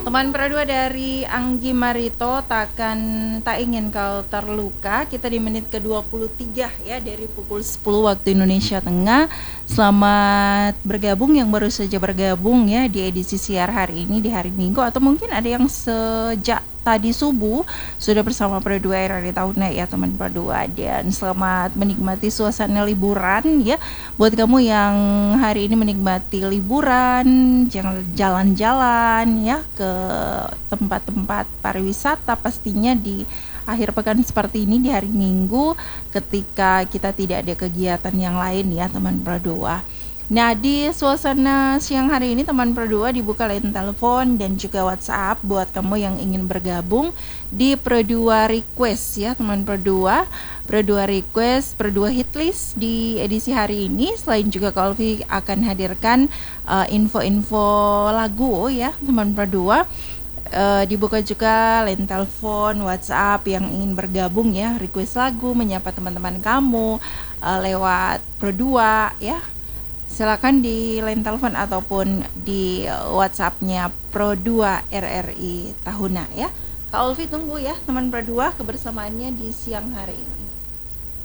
Teman Pradua dari Anggi Marito, tak ingin kau terluka. Kita di menit ke-23 ya, dari pukul 10 waktu Indonesia Tengah. Selamat bergabung yang baru saja bergabung ya di edisi siar hari ini di hari Minggu, atau mungkin ada yang sejak tadi subuh sudah bersama Pradua RRI Tahuna ya teman Pradua, dan selamat menikmati suasana liburan ya. Buat kamu yang hari ini menikmati liburan, jangan jalan-jalan ya ke tempat-tempat pariwisata pastinya di akhir pekan seperti ini di hari Minggu, ketika kita tidak ada kegiatan yang lain ya teman Pradua. Nah, di suasana siang hari ini teman Pradua dibuka line telepon dan juga WhatsApp buat kamu yang ingin bergabung di Pradua Request ya teman Pradua. Pradua Request, Pradua Hitlist di edisi hari ini. Selain juga Kalvi akan hadirkan info-info lagu ya teman Pradua. Dibuka juga line telepon WhatsApp yang ingin bergabung ya, request lagu, menyapa teman-teman kamu lewat Pradua ya. Silakan di line telepon ataupun di WhatsApp-nya Pro2 RRI Tahuna ya. Kak Olvi tunggu ya teman Pro2 kebersamaannya di siang hari ini.